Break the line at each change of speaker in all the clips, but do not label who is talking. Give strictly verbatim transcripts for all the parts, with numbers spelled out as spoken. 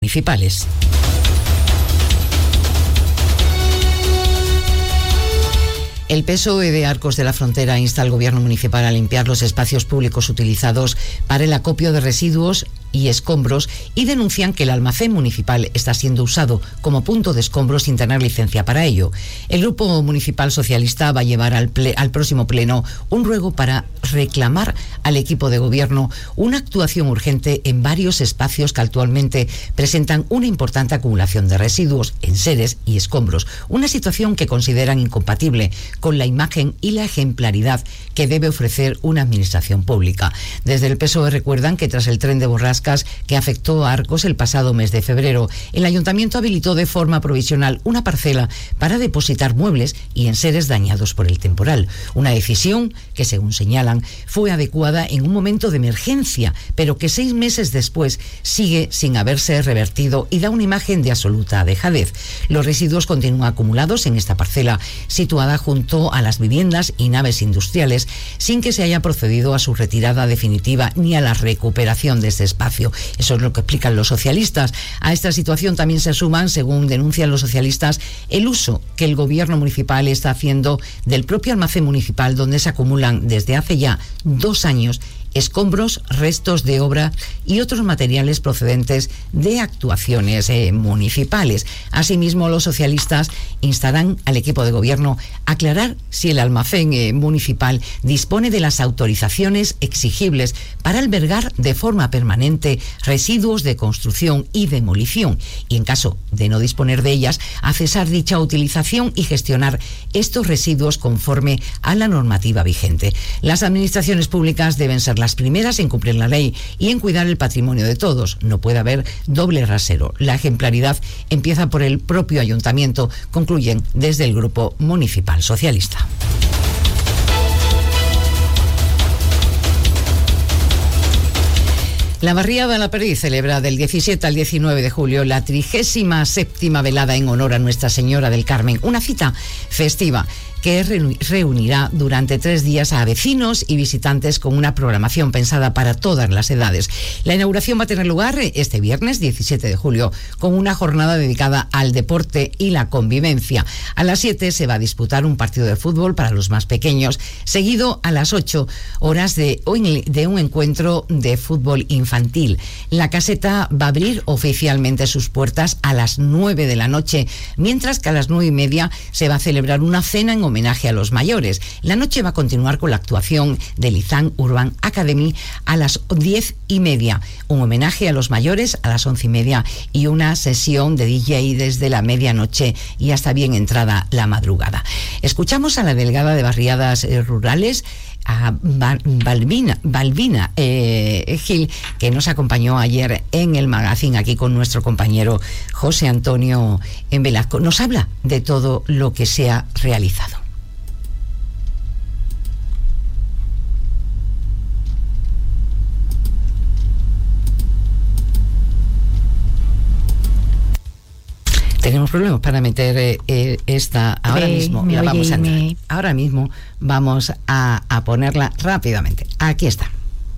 municipales. El P S O E de Arcos de la Frontera insta al Gobierno municipal a limpiar los espacios públicos utilizados para el acopio de residuos y escombros y denuncian que el almacén municipal está siendo usado como punto de escombros sin tener licencia para ello. El Grupo Municipal Socialista va a llevar al, ple, al próximo pleno un ruego para reclamar al equipo de gobierno una actuación urgente en varios espacios que actualmente presentan una importante acumulación de residuos, enseres y escombros, una situación que consideran incompatible con la imagen y la ejemplaridad que debe ofrecer una administración pública. Desde el P S O E recuerdan que tras el tren de borrascas que afectó a Arcos el pasado mes de febrero, el Ayuntamiento habilitó de forma provisional una parcela para depositar muebles y enseres dañados por el temporal. Una decisión que, según señalan, fue adecuada en un momento de emergencia, pero que seis meses después sigue sin haberse revertido y da una imagen de absoluta dejadez. Los residuos continúan acumulados en esta parcela situada junto a las viviendas y naves industriales, sin que se haya procedido a su retirada definitiva ni a la recuperación de este espacio. Eso es lo que explican los socialistas. A esta situación también se suman, según denuncian los socialistas, el uso que el gobierno municipal está haciendo del propio almacén municipal, donde se acumulan desde hace ya dos años escombros, restos de obra y otros materiales procedentes de actuaciones eh, municipales. Asimismo, los socialistas instarán al equipo de gobierno a aclarar si el almacén eh, municipal dispone de las autorizaciones exigibles para albergar de forma permanente residuos de construcción y demolición, y en caso de no disponer de ellas, a cesar dicha utilización y gestionar estos residuos conforme a la normativa vigente. Las administraciones públicas deben ser las primeras en cumplir la ley y en cuidar el patrimonio de todos. No puede haber doble rasero. La ejemplaridad empieza por el propio ayuntamiento, concluyen desde el Grupo Municipal Socialista. La Barriada La Perdiz celebra del diecisiete al diecinueve de julio la trigésima séptima velada en honor a Nuestra Señora del Carmen, una cita festiva que reunirá durante tres días a vecinos y visitantes con una programación pensada para todas las edades. La inauguración va a tener lugar este viernes diecisiete de julio con una jornada dedicada al deporte y la convivencia. A las siete se va a disputar un partido de fútbol para los más pequeños, seguido a las ocho horas de un, de un encuentro de fútbol infantil. La caseta va a abrir oficialmente sus puertas a las nueve de la noche, mientras que a las nueve y media se va a celebrar una cena en homenaje a los mayores. La noche va a continuar con la actuación del Izán Urban Academy a las diez y media, un homenaje a los mayores a las once y media y una sesión de D J desde la medianoche y hasta bien entrada la madrugada. Escuchamos a la delegada de Barriadas eh, Rurales, a Balbina, Balbina eh, Gil, que nos acompañó ayer en el magazine aquí con nuestro compañero José Antonio en Velasco. Nos habla de todo lo que se ha realizado. Tenemos problemas para meter eh, esta ahora
me,
mismo.
Me
la vamos a
me...
Ahora mismo vamos a, a ponerla rápidamente. Aquí está.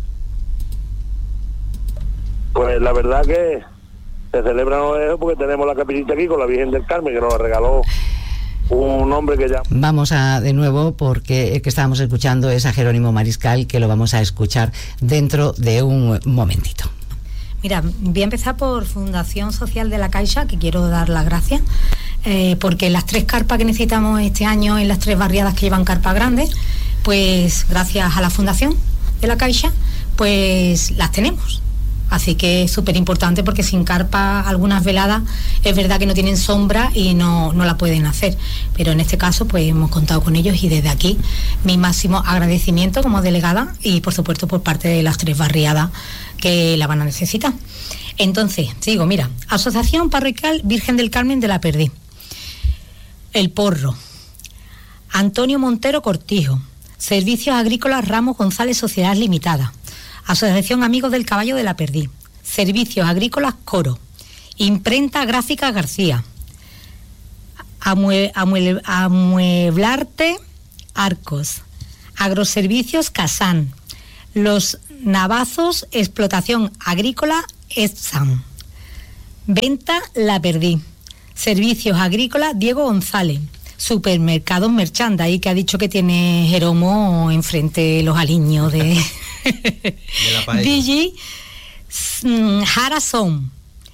Pues la verdad que se celebra eso porque tenemos la capillita aquí con la Virgen del Carmen, que nos la regaló un hombre que ya...
Vamos a de nuevo, porque el que estábamos escuchando es a Jerónimo Mariscal, que lo vamos a escuchar dentro de un momentito.
Mira, voy a empezar por Fundación Social de la Caixa, que quiero dar las gracias, eh, porque las tres carpas que necesitamos este año en las tres barriadas que llevan carpas grandes, pues gracias a la Fundación de la Caixa, pues las tenemos. Así que es súper importante, porque sin carpa algunas veladas es verdad que no tienen sombra y no, no la pueden hacer, pero en este caso pues hemos contado con ellos, y desde aquí mi máximo agradecimiento como delegada y por supuesto por parte de las tres barriadas que la van a necesitar. Entonces, digo, mira, Asociación Parroquial Virgen del Carmen de la Perdiz, El Porro, Antonio Montero Cortijo, Servicios Agrícolas Ramos González Sociedad Limitada, Asociación Amigos del Caballo de la Perdiz, Servicios Agrícolas Coro, Imprenta Gráfica García, Amue, Amue, Amueblarte Arcos, Agroservicios Casán, Los Navazos Explotación Agrícola Epsam, Venta La Perdí. Servicios agrícolas Diego González. Supermercados Merchanda, ahí que ha dicho que tiene Jeromo enfrente de los aliños de, de la paella. Digi Harrison.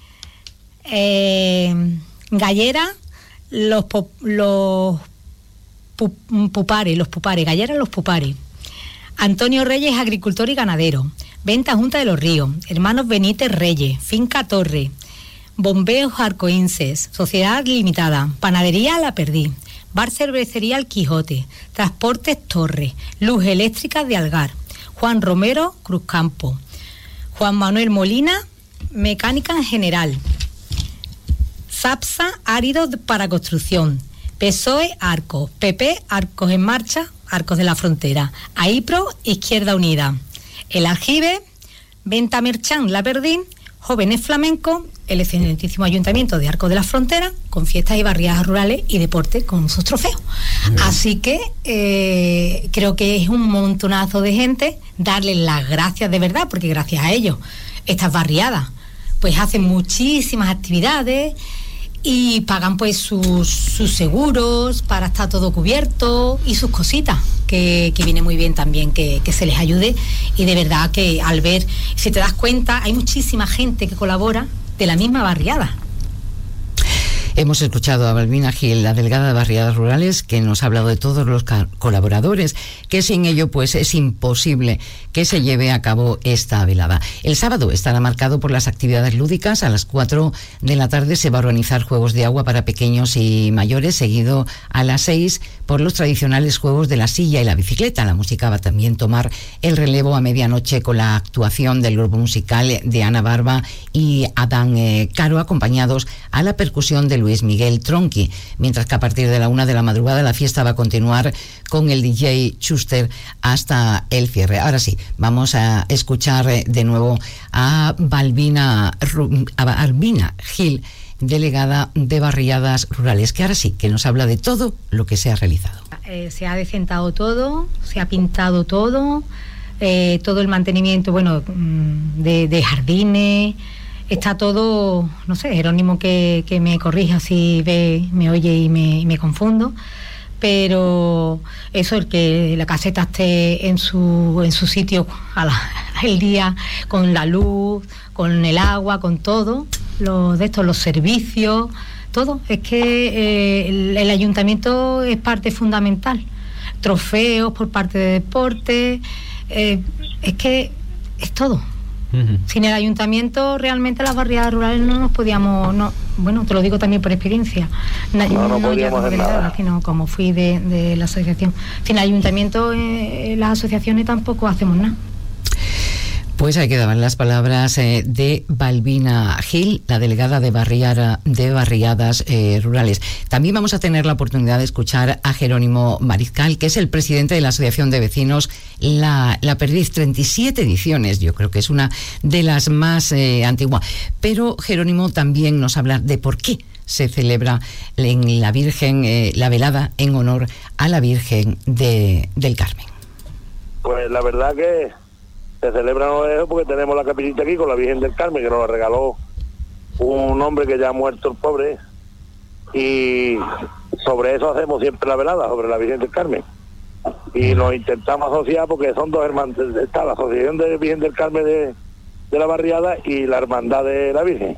Eh, Gallera, los, pop, los pu, pupares, los pupares, Gallera, los pupares. Antonio Reyes, agricultor y ganadero. Venta Junta de los Ríos. Hermanos Benítez Reyes. Finca Torre. Bombeos Arcoínces. Sociedad Limitada. Panadería La Perdí. Bar Cervecería El Quijote. Transportes Torre. Luz Eléctrica de Algar. Juan Romero Cruzcampo. Juan Manuel Molina, Mecánica en General. SAPSA, Áridos para Construcción. P S O E, Arcos. P P, Arcos en Marcha, Arcos de la Frontera. AIPRO, Izquierda Unida. El Aljibe, Venta Merchán La Perdí. Jóvenes Flamencos, el excelentísimo Ayuntamiento de Arcos de la Frontera, con fiestas y barriadas rurales y deporte con sus trofeos. Bien. Así que eh, creo que es un montonazo de gente, darles las gracias de verdad, porque gracias a ellos estas barriadas pues hacen muchísimas actividades y pagan pues sus, sus seguros para estar todo cubierto y sus cositas, que, que viene muy bien también que, que se les ayude. Y de verdad que al ver, si te das cuenta, hay muchísima gente que colabora de la misma barriada.
Hemos escuchado a Balbina Gil, la delegada de Barriadas Rurales, que nos ha hablado de todos los colaboradores, que sin ello pues es imposible que se lleve a cabo esta velada. El sábado estará marcado por las actividades lúdicas. A las cuatro de la tarde se va a organizar juegos de agua para pequeños y mayores, seguido a las seis por los tradicionales juegos de la silla y la bicicleta. La música va a también tomar el relevo a medianoche con la actuación del grupo musical de Ana Barba y Adán eh, Caro, acompañados a la percusión de Luis Miguel Tronqui, mientras que a partir de la una de la madrugada la fiesta va a continuar con el D J Schuster hasta el cierre. Ahora sí, vamos a escuchar de nuevo a Balbina, a Balbina Gil, delegada de Barriadas Rurales, que ahora sí, que nos habla de todo lo que se ha realizado.
Eh, se ha decentado todo, se ha pintado todo, eh, todo el mantenimiento, bueno, de, de jardines. Está todo, no sé, Jerónimo que, que me corrija si ve, me oye y me, y me confundo, pero eso, el que la caseta esté en su en su sitio a la, el día, con la luz, con el agua, con todo, los de estos, los servicios, todo. Es que eh, el, el ayuntamiento es parte fundamental. Trofeos por parte de deporte, eh, es que es todo. Uh-huh. Sin el ayuntamiento realmente las barriadas rurales no nos podíamos, no, bueno, te lo digo también por experiencia, no, no, no podíamos hacer nada, sino como fui de, de la asociación. Sin el ayuntamiento, eh, las asociaciones tampoco hacemos nada.
Pues ahí quedaban las palabras eh, de Balbina Gil, la delegada de, barriada, de Barriadas eh, Rurales. También vamos a tener la oportunidad de escuchar a Jerónimo Mariscal, que es el presidente de la Asociación de Vecinos La, la Perdiz, treinta y siete ediciones, yo creo que es una de las más eh, antiguas. Pero Jerónimo también nos habla de por qué se celebra en la Virgen, eh, la velada en honor a la Virgen de, del Carmen.
Pues la verdad que se celebra no porque tenemos la capillita aquí con la Virgen del Carmen, que nos la regaló un hombre que ya ha muerto, el pobre, y sobre eso hacemos siempre la velada, sobre la Virgen del Carmen. Y nos intentamos asociar porque son dos hermanos, está la Asociación de Virgen del Carmen de, de la barriada y la Hermandad de la Virgen.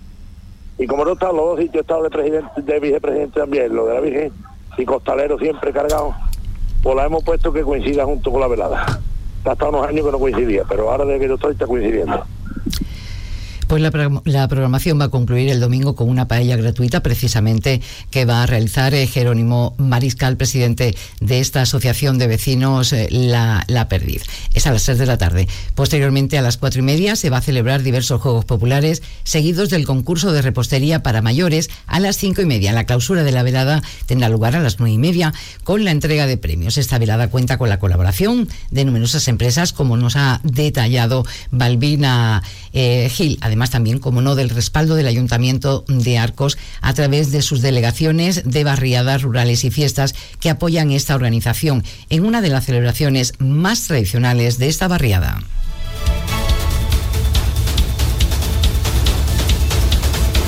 Y como no están los dos sitios, estado de presidente, de vicepresidente también, lo de la Virgen, y costalero siempre cargado, pues la hemos puesto que coincida junto con la velada. Hasta unos años que no coincidía, pero ahora desde que yo estoy está coincidiendo.
Pues la, la programación va a concluir el domingo con una paella gratuita, precisamente, que va a realizar eh, Jerónimo Mariscal, presidente de esta asociación de vecinos eh, La, la Perdiz. Es a las seis de la tarde. Posteriormente, a las cuatro y media, se va a celebrar diversos juegos populares, seguidos del concurso de repostería para mayores a las cinco y media. La clausura de la velada tendrá lugar a las nueve y media, con la entrega de premios. Esta velada cuenta con la colaboración de numerosas empresas, como nos ha detallado Balbina eh, Gil. Además, Además también, como no, del respaldo del Ayuntamiento de Arcos a través de sus delegaciones de barriadas rurales y fiestas que apoyan esta organización en una de las celebraciones más tradicionales de esta barriada.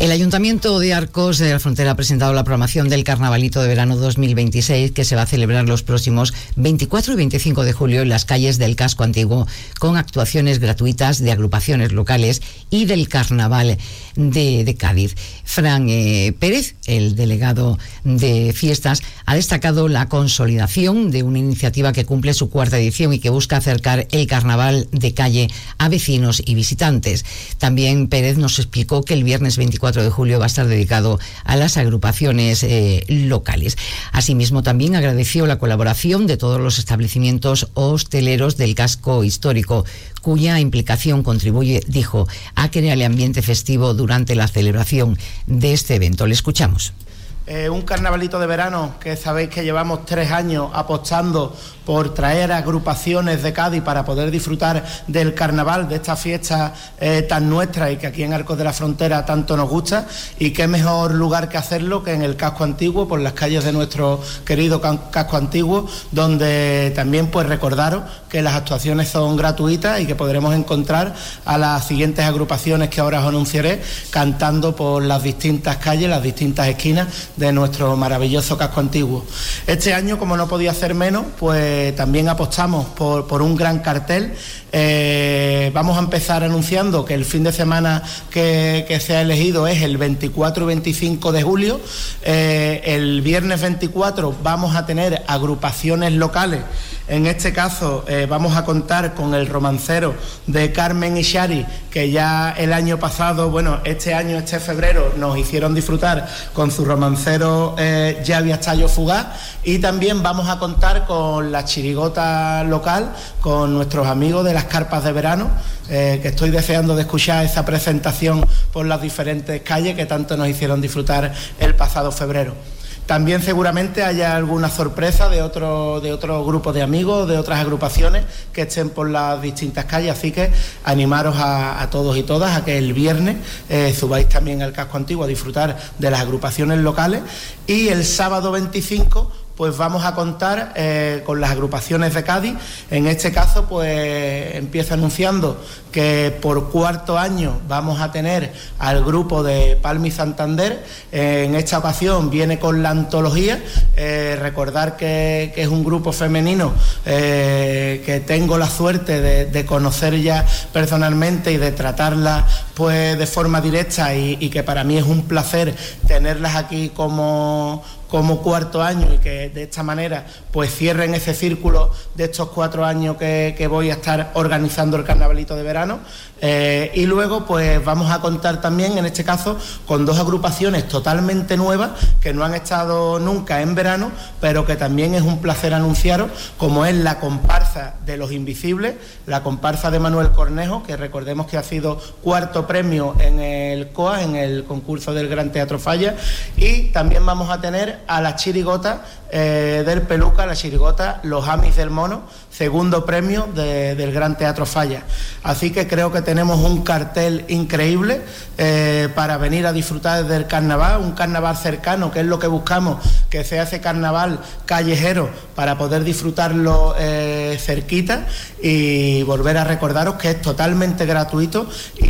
El Ayuntamiento de Arcos de la Frontera ha presentado la programación del Carnavalito de Verano dos mil veintiséis, que se va a celebrar los próximos veinticuatro y veinticinco de julio en las calles del Casco Antiguo, con actuaciones gratuitas de agrupaciones locales y del Carnaval de, de Cádiz. Fran eh, Pérez, el delegado de fiestas, ha destacado la consolidación de una iniciativa que cumple su cuarta edición y que busca acercar el carnaval de calle a vecinos y visitantes. También Pérez nos explicó que el viernes veinticuatro de julio va a estar dedicado a las agrupaciones eh, locales. Asimismo, también agradeció la colaboración de todos los establecimientos hosteleros del casco histórico, cuya implicación contribuye, dijo, a crear el ambiente festivo durante la celebración de este evento. Le escuchamos.
Eh, un carnavalito de verano que sabéis que llevamos tres años apostando por traer agrupaciones de Cádiz para poder disfrutar del carnaval, de esta fiesta eh, tan nuestra y que aquí en Arcos de la Frontera tanto nos gusta, y qué mejor lugar que hacerlo que en el casco antiguo, por las calles de nuestro querido casco antiguo, donde también pues recordaros que las actuaciones son gratuitas y que podremos encontrar a las siguientes agrupaciones que ahora os anunciaré cantando por las distintas calles, las distintas esquinas de nuestro maravilloso casco antiguo. Este año, como no podía ser menos, pues también apostamos por, por un gran cartel. Eh, vamos a empezar anunciando que el fin de semana que, que se ha elegido es el veinticuatro y veinticinco de julio. Eh, el viernes veinticuatro vamos a tener agrupaciones locales. En este caso eh, vamos a contar con el romancero de Carmen y Shari, que ya el año pasado, bueno, este año, este febrero, nos hicieron disfrutar con su romancero eh, Yavi Astallo Fugaz, y también vamos a contar con la chirigota local, con nuestros amigos de las carpas de verano, eh, que estoy deseando de escuchar esa presentación por las diferentes calles que tanto nos hicieron disfrutar el pasado febrero. También seguramente haya alguna sorpresa de otro, de otro grupo de amigos, de otras agrupaciones que estén por las distintas calles, así que animaros a, a todos y todas a que el viernes eh, subáis también al casco antiguo a disfrutar de las agrupaciones locales, y el sábado veinticinco pues vamos a contar eh, con las agrupaciones de Cádiz. En este caso, pues empiezo anunciando que por cuarto año vamos a tener al grupo de Palma y Santander. Eh, en esta ocasión viene con la antología. Eh, recordar que, que es un grupo femenino eh, que tengo la suerte de, de conocer ya personalmente y de tratarlas pues de forma directa, y, y que para mí es un placer tenerlas aquí como como cuarto año, y que de esta manera pues cierren ese círculo de estos cuatro años que, que voy a estar organizando el carnavalito de verano. Eh, y luego pues vamos a contar también, en este caso, con dos agrupaciones totalmente nuevas que no han estado nunca en verano, pero que también es un placer anunciaros, como es la comparsa de Los Invisibles, la comparsa de Manuel Cornejo, que recordemos que ha sido cuarto premio en el C O A, en el concurso del Gran Teatro Falla, y también vamos a tener a la chirigota eh, del Peluca, la chirigota Los Amis del Mono, segundo premio de, del Gran Teatro Falla. Así que creo que tenemos un cartel increíble eh, para venir a disfrutar del carnaval, un carnaval cercano, que es lo que buscamos, que sea ese carnaval callejero para poder disfrutarlo eh, cerquita, y volver a recordaros que es totalmente gratuito,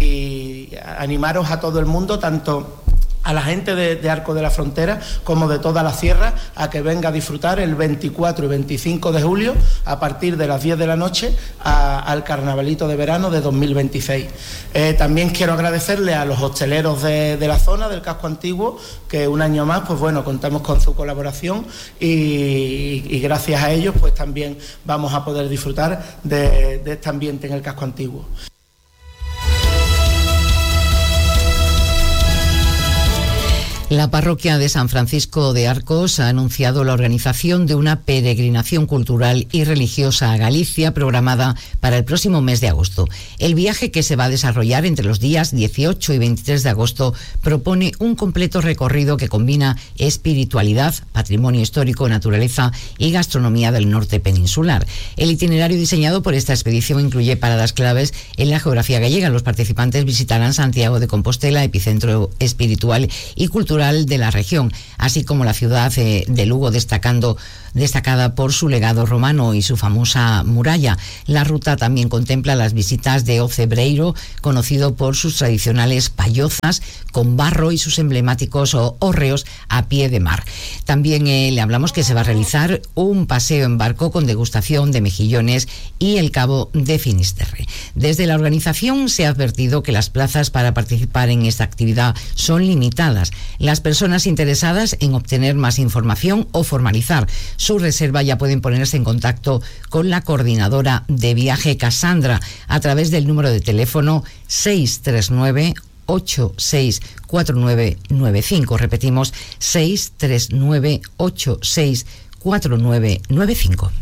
y animaros a todo el mundo, tanto a la gente de, de Arcos de la Frontera como de toda la sierra, a que venga a disfrutar el veinticuatro y veinticinco de julio a partir de las diez de la noche a, al carnavalito de verano de dos mil veintiséis. Eh, también quiero agradecerle a los hosteleros de, de la zona del casco antiguo, que un año más pues bueno, contamos con su colaboración, y, y gracias a ellos pues también vamos a poder disfrutar de, de este ambiente en el casco antiguo.
La parroquia de San Francisco de Arcos ha anunciado la organización de una peregrinación cultural y religiosa a Galicia programada para el próximo mes de agosto. El viaje, que se va a desarrollar entre los días dieciocho y veintitrés de agosto, propone un completo recorrido que combina espiritualidad, patrimonio histórico, naturaleza y gastronomía del norte peninsular. El itinerario diseñado por esta expedición incluye paradas claves en la geografía gallega. Los participantes visitarán Santiago de Compostela, epicentro espiritual y cultural cultural de la región, así como la ciudad eh, de Lugo, destacando destacada por su legado romano y su famosa muralla. La ruta también contempla las visitas de Ocebreiro, conocido por sus tradicionales payozas con barro y sus emblemáticos hórreos a pie de mar. También eh, le hablamos que se va a realizar un paseo en barco con degustación de mejillones y el Cabo de Finisterre. Desde la organización se ha advertido que las plazas para participar en esta actividad son limitadas. Las personas interesadas en obtener más información o formalizar su reserva ya pueden ponerse en contacto con la coordinadora de viaje Cassandra a través del número de teléfono seis tres nueve ocho seis cuatro nueve nueve cinco. Repetimos, seis tres nueve ocho seis cuatro nueve nueve cinco.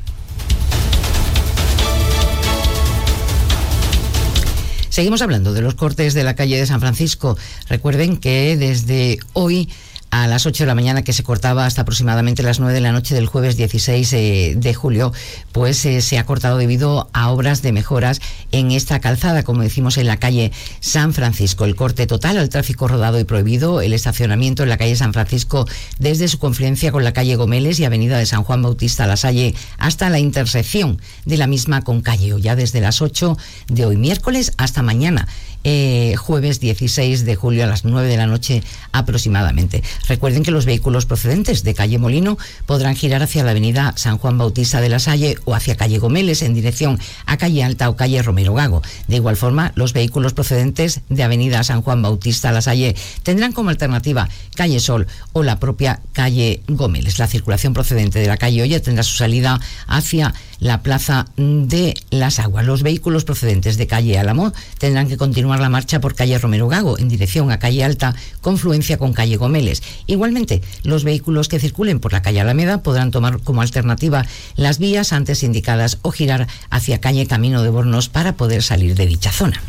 Seguimos hablando de los cortes de la calle de San Francisco. Recuerden que desde hoy a las ocho de la mañana, que se cortaba hasta aproximadamente las nueve de la noche del jueves dieciséis de julio, pues eh, se ha cortado debido a obras de mejoras en esta calzada, como decimos, en la calle San Francisco. El corte total al tráfico rodado y prohibido, el estacionamiento en la calle San Francisco desde su confluencia con la calle Gomeles y avenida de San Juan Bautista La Salle hasta la intersección de la misma con calle Olla, desde las ocho de hoy miércoles hasta mañana, Eh, jueves dieciséis de julio a las nueve de la noche aproximadamente. Recuerden que los vehículos procedentes de calle Molino podrán girar hacia la avenida San Juan Bautista de La Salle o hacia calle Gomeles en dirección a calle Alta o calle Romero Gago. De igual forma, los vehículos procedentes de avenida San Juan Bautista La Salle tendrán como alternativa calle Sol o la propia calle Gomeles. La circulación procedente de la calle Olla tendrá su salida hacia la Plaza de las Aguas. Los vehículos procedentes de calle Álamo tendrán que continuar la marcha por calle Romero Gago en dirección a calle Alta, confluencia con calle Gomeles. Igualmente, los vehículos que circulen por la calle Alameda podrán tomar como alternativa las vías antes indicadas o girar hacia calle Camino de Bornos para poder salir de dicha zona.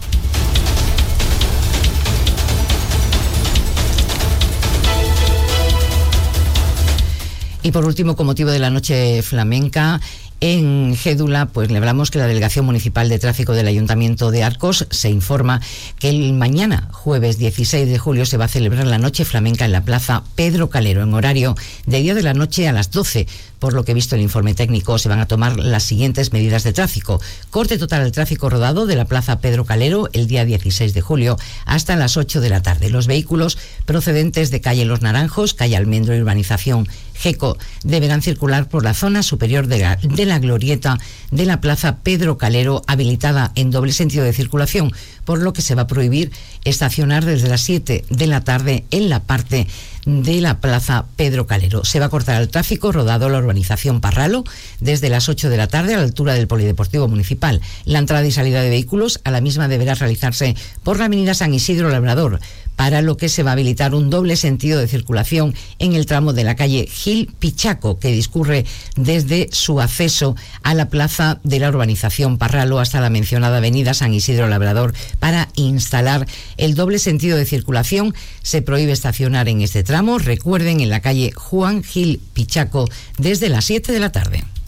Y por último, con motivo de la noche flamenca, en Gédula, pues le hablamos que la Delegación Municipal de Tráfico del Ayuntamiento de Arcos se informa que el mañana, jueves dieciséis de julio, se va a celebrar la noche flamenca en la Plaza Pedro Calero, en horario de diez de la noche a las doce. Por lo que he visto el informe técnico, se van a tomar las siguientes medidas de tráfico. Corte total al tráfico rodado de la Plaza Pedro Calero el día dieciséis de julio hasta las ocho de la tarde. Los vehículos procedentes de calle Los Naranjos, calle Almendro y urbanización Geco deberán circular por la zona superior de la, de la glorieta de la Plaza Pedro Calero, habilitada en doble sentido de circulación, por lo que se va a prohibir estacionar desde las siete de la tarde en la parte de la Plaza Pedro Calero. Se va a cortar el tráfico rodado la urbanización Parralo desde las ocho de la tarde a la altura del Polideportivo Municipal. La entrada y salida de vehículos a la misma deberá realizarse por la avenida San Isidro Labrador, para lo que se va a habilitar un doble sentido de circulación en el tramo de la calle Gil Pichaco, que discurre desde su acceso a la plaza de la urbanización Parralo hasta la mencionada avenida San Isidro Labrador. Para instalar el doble sentido de circulación se prohíbe estacionar en este tramo, recuerden, en la calle Juan Gil Pichaco desde las siete de la tarde.